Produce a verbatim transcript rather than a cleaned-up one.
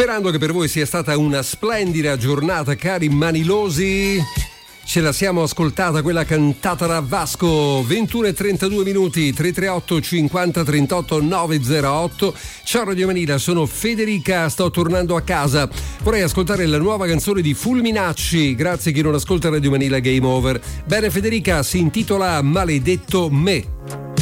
Sperando che per voi sia stata una splendida giornata, cari manilosi. Ce la siamo ascoltata quella cantata da Vasco. Ventuno e trentadue minuti. Tre tre otto cinquanta trentotto novecentotto. Ciao Radio Manila, sono Federica, sto tornando a casa. Vorrei ascoltare la nuova canzone di Fulminacci. Grazie a chi non ascolta Radio Manila, Game Over. Bene Federica, si intitola Maledetto me.